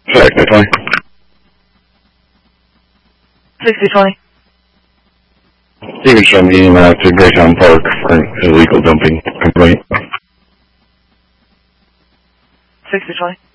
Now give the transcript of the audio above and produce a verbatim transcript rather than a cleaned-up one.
sixty twenty. sixty twenty. You can show me uh, to Greytown Park for an illegal dumping complaint. sixty twenty.